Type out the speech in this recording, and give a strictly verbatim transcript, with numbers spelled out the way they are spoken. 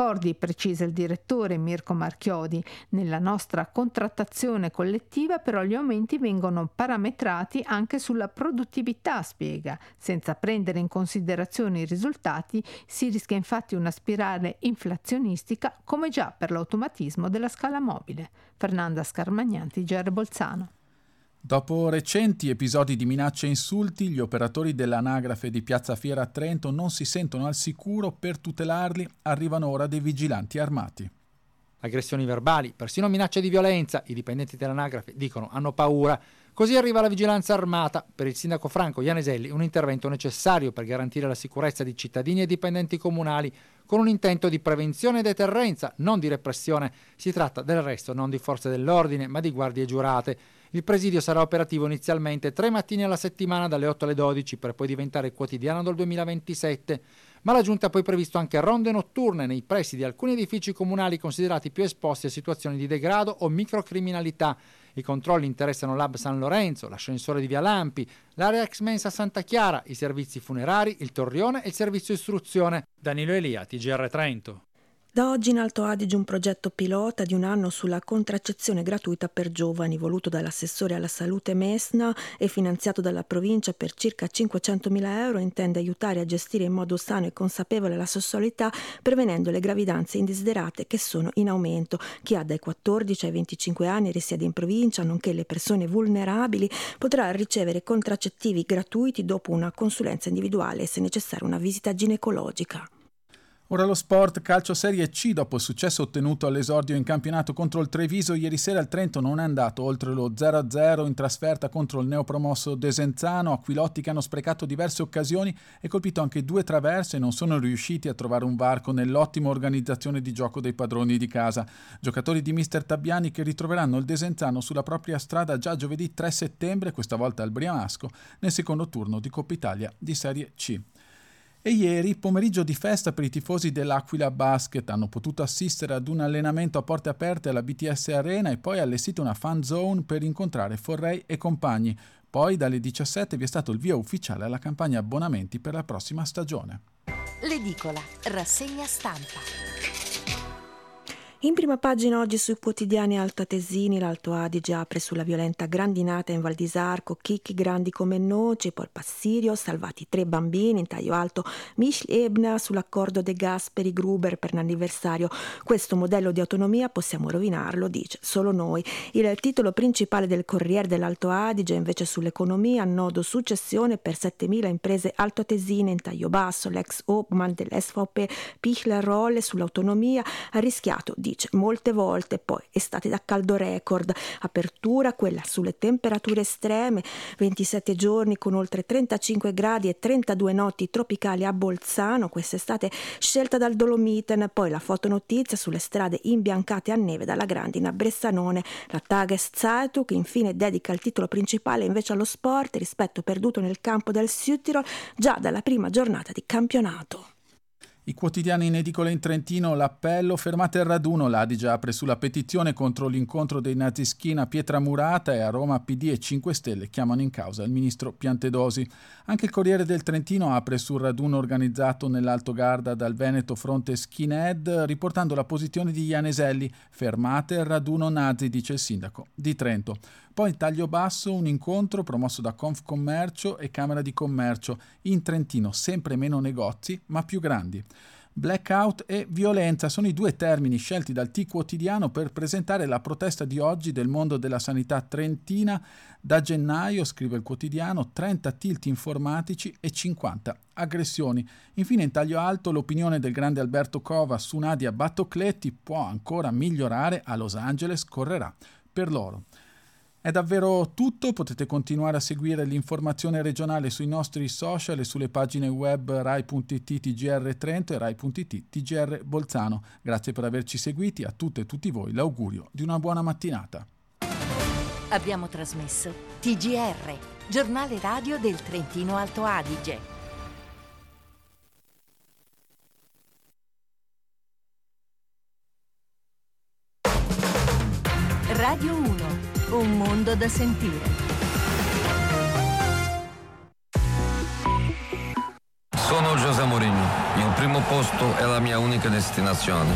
accordi, precisa il direttore Mirko Marchiodi. Nella nostra contrattazione collettiva però gli aumenti vengono parametrati anche sulla produttività, spiega. Senza prendere in considerazione i risultati si rischia infatti una spirale inflazionistica come già per l'automatismo della scala mobile. Fernanda Scarmagnanti, G R Bolzano. Dopo recenti episodi di minacce e insulti, gli operatori dell'anagrafe di Piazza Fiera a Trento non si sentono al sicuro. Per tutelarli arrivano ora dei vigilanti armati. Aggressioni verbali, persino minacce di violenza. I dipendenti dell'anagrafe dicono hanno paura. Così arriva la vigilanza armata. Per il sindaco Franco Ianeselli un intervento necessario per garantire la sicurezza di cittadini e dipendenti comunali con un intento di prevenzione e deterrenza, non di repressione. Si tratta del resto non di forze dell'ordine ma di guardie giurate. Il presidio sarà operativo inizialmente tre mattini alla settimana dalle otto alle dodici per poi diventare quotidiano dal duemilaventisette. Ma la Giunta ha poi previsto anche ronde notturne nei pressi di alcuni edifici comunali considerati più esposti a situazioni di degrado o microcriminalità. I controlli interessano l'Hub San Lorenzo, l'ascensore di Via Lampi, l'area ex mensa Santa Chiara, i servizi funerari, il Torrione e il servizio istruzione. Danilo Elia, T G R Trento. Da oggi in Alto Adige un progetto pilota di un anno sulla contraccezione gratuita per giovani, voluto dall'assessore alla salute Mesna e finanziato dalla provincia per circa cinquecentomila euro, intende aiutare a gestire in modo sano e consapevole la sessualità, prevenendo le gravidanze indesiderate che sono in aumento. Chi ha dai quattordici ai venticinque anni risiede in provincia, nonché le persone vulnerabili, potrà ricevere contraccettivi gratuiti dopo una consulenza individuale e, se necessario, una visita ginecologica. Ora lo sport, calcio Serie C. Dopo il successo ottenuto all'esordio in campionato contro il Treviso, ieri sera il Trento non è andato oltre lo zero a zero in trasferta contro il neopromosso Desenzano. Aquilotti, che hanno sprecato diverse occasioni e colpito anche due traverse, non sono riusciti a trovare un varco nell'ottima organizzazione di gioco dei padroni di casa. Giocatori di mister Tabbiani che ritroveranno il Desenzano sulla propria strada già giovedì tre settembre, questa volta al Briamasco, nel secondo turno di Coppa Italia di Serie C. E ieri, pomeriggio di festa per i tifosi dell'Aquila Basket, hanno potuto assistere ad un allenamento a porte aperte alla B T S Arena e poi allestito una fan zone per incontrare Forrey e compagni. Poi dalle diciassette vi è stato il via ufficiale alla campagna abbonamenti per la prossima stagione. L'edicola, rassegna stampa. In prima pagina oggi sui quotidiani altoatesini, l'Alto Adige apre sulla violenta grandinata in Val di Sarco, chicchi grandi come noci, poi il Passirio, salvati tre bambini, in taglio alto Michel Ebner sull'accordo De Gasperi Gruber per l'anniversario. Questo modello di autonomia possiamo rovinarlo, dice solo noi. Il titolo principale del Corriere dell'Alto Adige invece sull'economia, nodo successione per settemila imprese altoatesine in taglio basso, l'ex Obmann dell'S V P Pichler Rolle sull'autonomia ha rischiato, dice molte volte, poi estate da caldo record, apertura quella sulle temperature estreme, ventisette giorni con oltre trentacinque gradi e trentadue notti tropicali a Bolzano, quest'estate scelta dal Dolomiten, poi la fotonotizia sulle strade imbiancate a neve dalla grandine a Bressanone, la Tageszeitung infine dedica il titolo principale invece allo sport, rispetto perduto nel campo del Südtirol già dalla prima giornata di campionato. I quotidiani in edicola in Trentino, l'appello, fermate il raduno, l'Adige apre sulla petizione contro l'incontro dei Nazischina a Pietramurata e a Roma P D e cinque Stelle chiamano in causa il ministro Piantedosi. Anche il Corriere del Trentino apre sul raduno organizzato nell'Alto Garda dal Veneto Fronte Skinhead, riportando la posizione di Ianeselli, fermate il raduno nazi, dice il sindaco di Trento. Poi in taglio basso un incontro promosso da Confcommercio e Camera di Commercio. In Trentino sempre meno negozi, ma più grandi. Blackout e violenza sono i due termini scelti dal T quotidiano per presentare la protesta di oggi del mondo della sanità trentina. Da gennaio, scrive il quotidiano, trenta tilt informatici e cinquanta aggressioni. Infine in taglio alto l'opinione del grande Alberto Cova su Nadia Battocletti: può ancora migliorare, a Los Angeles correrà per loro. È davvero tutto, potete continuare a seguire l'informazione regionale sui nostri social e sulle pagine web rai punto it T G R Trento e rai punto it T G R Bolzano. Grazie per averci seguiti, a tutte e tutti voi l'augurio di una buona mattinata. Abbiamo trasmesso T G R, giornale radio del Trentino Alto Adige. Radio uno. Un mondo da sentire. Sono José Mourinho. Il primo posto è la mia unica destinazione.